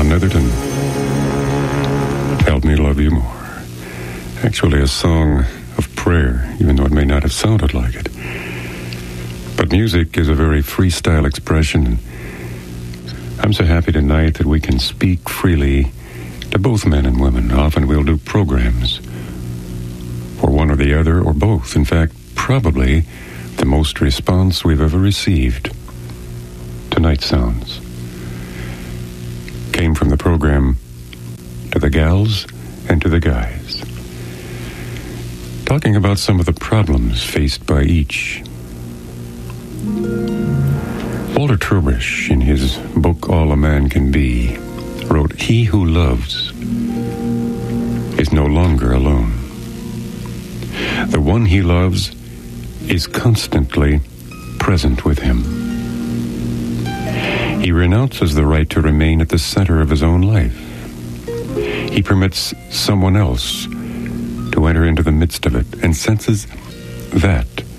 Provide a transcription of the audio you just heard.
Netherton. Help Me Love You More. Actually a song of prayer, even though it may not have sounded like it. But music is a very freestyle expression. I'm so happy tonight that we can speak freely to both men and women. Often we'll do programs for one or the other, or both. In fact, probably the most response we've ever received. Tonight's sounds came from the program To the Gals and to the Guys, talking about some of the problems faced by each. Walter Trubish, in his book All a Man Can Be, wrote, "He who loves is no longer alone. The one he loves is constantly present with him. He renounces the right to remain at the center of his own life. He permits someone else to enter into the midst of it and senses that